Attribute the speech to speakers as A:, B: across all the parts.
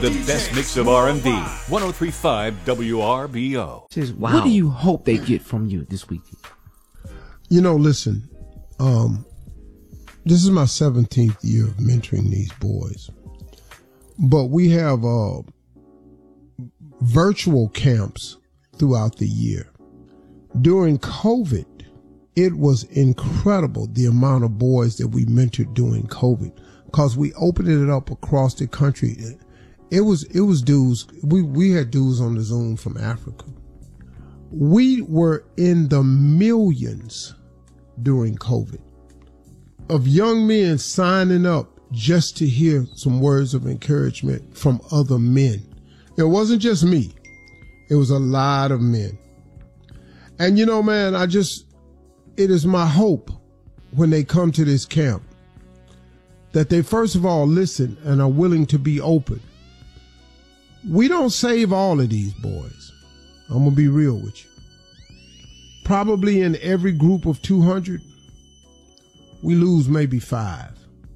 A: The best mix of R&B. 103.5 WRBO.
B: Says, wow. What do you hope they get from you this weekend?
C: You know, listen, this is my 17th year of mentoring these boys. But we have virtual camps throughout the year. During COVID, it was incredible the amount of boys that we mentored during COVID, because we opened it up across the country. It was dudes. We had dudes on the Zoom from Africa. We were in the millions during COVID of young men signing up just to hear some words of encouragement from other men. It wasn't just me. It was a lot of men. And you know, man, it is my hope when they come to this camp that they first of all listen and are willing to be open. We don't save all of these boys. I'm going to be real with you. Probably in every group of 200, we lose maybe 5.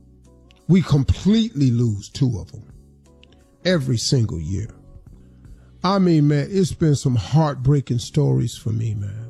C: We completely lose 2 of them every single year. I mean, man, it's been some heartbreaking stories for me, man.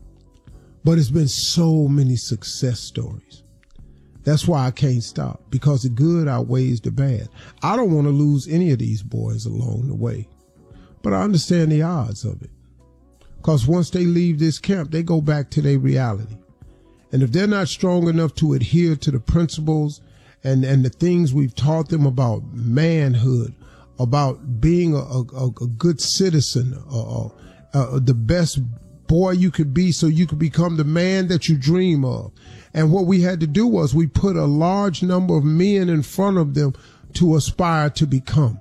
C: But it's been so many success stories. That's why I can't stop, because the good outweighs the bad. I don't want to lose any of these boys along the way, but I understand the odds of it. Because once they leave this camp, they go back to their reality. And if they're not strong enough to adhere to the principles and the things we've taught them about manhood, about being a good citizen, the best boy you could be so you could become the man that you dream of. And what we had to do was we put a large number of men in front of them to aspire to become.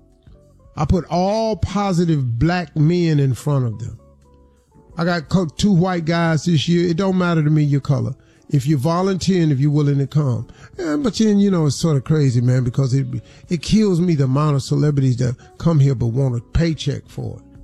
C: I put all positive black men in front of them. I got 2 white guys this year. It don't matter to me your color. If you volunteer and if you're willing to come. But then, you know, it's sort of crazy, man, because it kills me the amount of celebrities that come here but want a paycheck for it.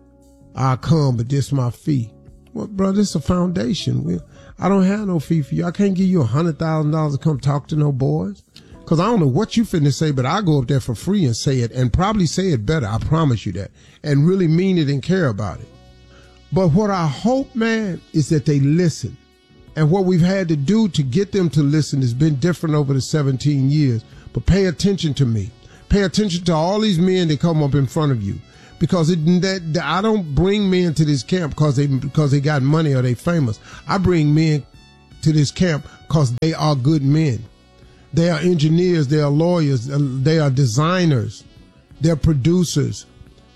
C: I come, but this my fee. Well, bro, this is a foundation. I don't have no fee for you. I can't give you $100,000 to come talk to no boys. Because I don't know what you finna say, but I go up there for free and say it, and probably say it better. I promise you that. And really mean it and care about it. But what I hope, man, is that they listen. And what we've had to do to get them to listen has been different over the 17 years. But pay attention to me. Pay attention to all these men that come up in front of you. Because I don't bring men to this camp because they got money or they famous. I bring men to this camp because they are good men. They are engineers. They are lawyers. They are designers. They're producers.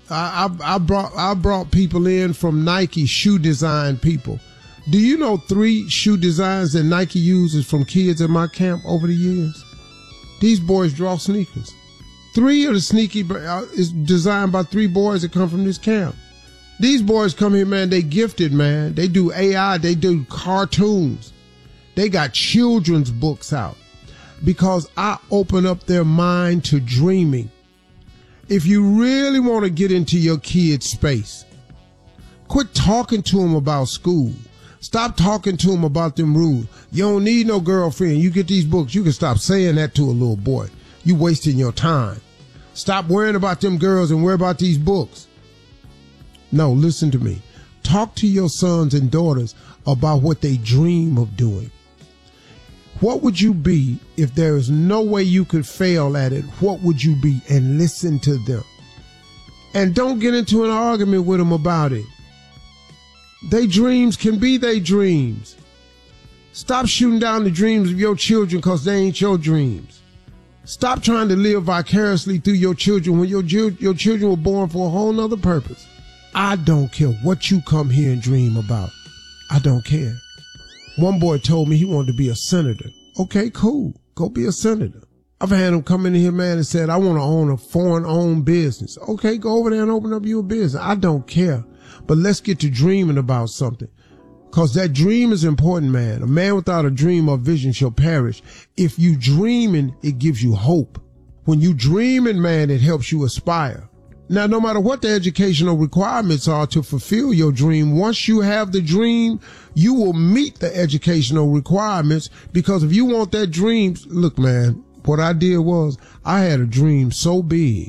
C: I brought people in from Nike, shoe design people. Do you know 3 shoe designs that Nike uses from kids at my camp over the years? These boys draw sneakers. 3 of the sneaky is designed by 3 boys that come from this camp. These boys come here, man, they gifted, man. They do AI, they do cartoons. They got children's books out because I open up their mind to dreaming. If you really want to get into your kid's space, quit talking to them about school. Stop talking to them about them rules. You don't need no girlfriend. You get these books. You can stop saying that to a little boy. You wasting your time. Stop worrying about them girls and worry about these books. No, listen to me. Talk to your sons and daughters about what they dream of doing. What would you be if there is no way you could fail at it? What would you be? And listen to them. And don't get into an argument with them about it. They dreams can be their dreams. Stop shooting down the dreams of your children because they ain't your dreams. Stop trying to live vicariously through your children when your children were born for a whole nother purpose. I don't care what you come here and dream about. I don't care. One boy told me he wanted to be a senator. Okay, cool. Go be a senator. I've had him come in here, man, and said, I want to own a foreign-owned business. Okay, go over there and open up your business. I don't care. But let's get to dreaming about something. Because that dream is important, man. A man without a dream or vision shall perish. If you dreaming, it gives you hope. When you dreaming, man, it helps you aspire. Now, no matter what the educational requirements are to fulfill your dream, once you have the dream, you will meet the educational requirements. Because if you want that dream, look, man, what I did was I had a dream so big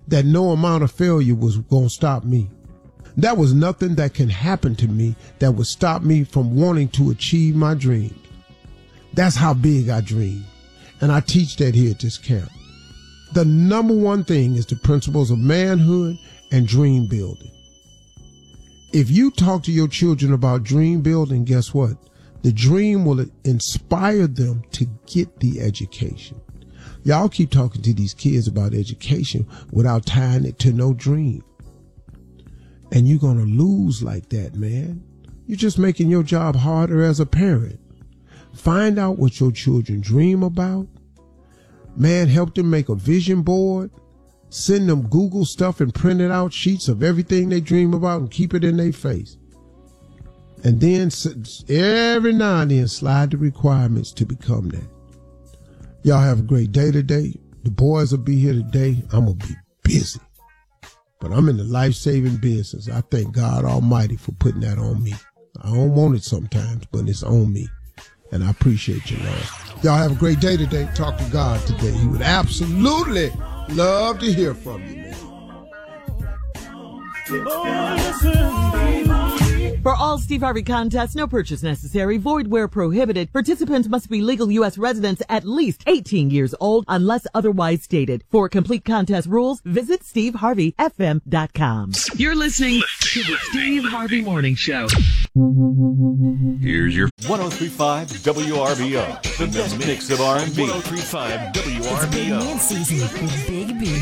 C: that no amount of failure was going to stop me. There was nothing that can happen to me that would stop me from wanting to achieve my dreams. That's how big I dream. And I teach that here at this camp. The number one thing is the principles of manhood and dream building. If you talk to your children about dream building, guess what? The dream will inspire them to get the education. Y'all keep talking to these kids about education without tying it to no dream. And you're going to lose like that, man. You're just making your job harder as a parent. Find out what your children dream about. Man, help them make a vision board. Send them Google stuff and printed out sheets of everything they dream about and keep it in their face. And then every now and then slide the requirements to become that. Y'all have a great day today. The boys will be here today. I'm going to be busy. But I'm in the life-saving business. I thank God Almighty for putting that on me. I don't want it sometimes, but it's on me. And I appreciate you, Lord. Y'all have a great day today. Talk to God today. He would absolutely love to hear from you, man.
D: For all Steve Harvey contests, no purchase necessary, void where prohibited. Participants must be legal U.S. residents at least 18 years old unless otherwise stated. For complete contest rules, visit SteveHarveyFM.com. You're listening to the Steve Harvey Morning Show.
A: Here's your 103.5 WRBO, the best mix of R&B. 103.5 WRBO.
E: It's Big Man season with Big B.